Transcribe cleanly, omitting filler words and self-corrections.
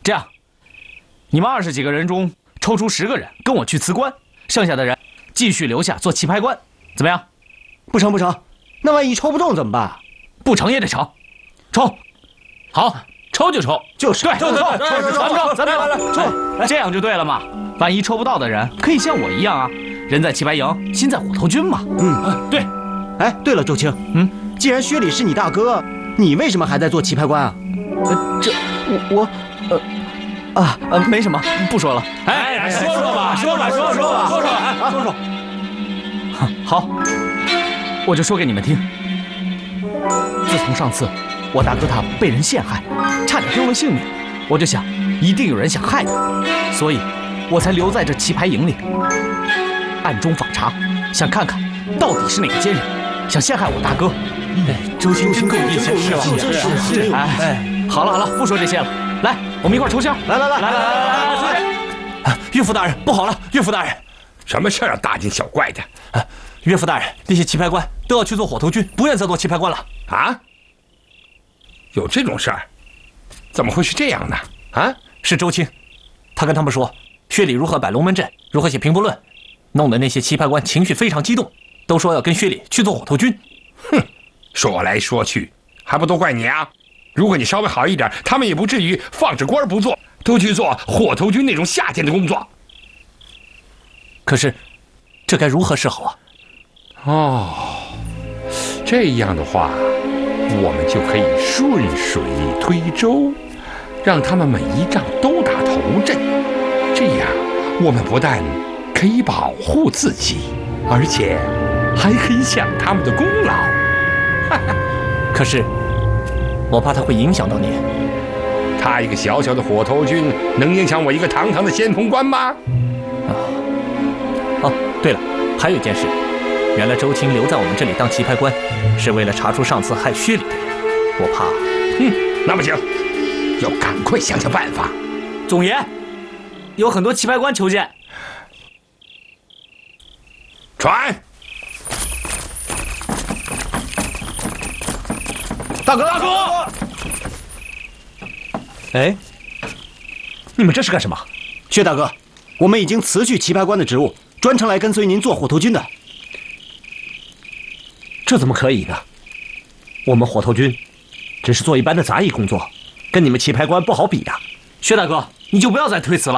这样，你们20几个人中抽出10个人跟我去辞官，剩下的人继续留下做棋牌官，怎么样？ 不成，那万一抽不中怎么办？ 不成也得成，抽。好，抽就抽， 就是对， 抽， 咱们抽，这样就对了嘛。万一抽不到的人，可以像我一样啊，人在棋牌营，心在火头军嘛。对。 哎，对了，周青，既然薛礼是你大哥，你为什么还在做棋牌官啊？ 没什么，不说了。 哎，说吧。 好，我就说给你们听。自从上次我大哥他被人陷害，差点丢了性命，我就想一定有人想害他，所以我才留在这棋牌营里，暗中访查，想看看到底是哪个奸人想陷害我大哥。 周青真够义气，是吧？ 好了，不说这些了，来，我们一块抽香。来！ 岳父大人，不好了，岳父大人， 什么事儿啊？大惊小怪的。 岳父大人，那些棋牌官都要去做火头军，不愿再做棋牌官了。 啊？有这种事儿？怎么会是这样呢？啊？ 是周青，他跟他们说，薛礼如何摆龙门阵，如何写平步论，弄得那些棋牌官情绪非常激动，都说要跟薛礼去做火头军。 哼，说来说去，还不都怪你啊！如果你稍微好一点，他们也不至于放着官不做，都去做火头军那种下贱的工作。 可是，这该如何是好啊？ 哦，这样的话，我们就可以顺水推舟，让他们每一仗都打头阵。这样，我们不但可以保护自己，而且还可以享他们的功劳。 可是，我怕他会影响到你。 他一个小小的火头军，能影响我一个堂堂的先锋官吗？ 对了，还有一件事，原来周青留在我们这里当棋牌官，是为了查出上次害薛礼的人。我怕， 那不行，要赶快想想办法。 总爷，有很多棋牌官求见。 传。 大哥！ 哎，你们这是干什么？ 薛大哥，我们已经辞去棋牌官的职务，专程来跟随您做火头军的。 这怎么可以呢？我们火头军只是做一般的杂役工作，跟你们棋牌官不好比的。 薛大哥，你就不要再推辞了。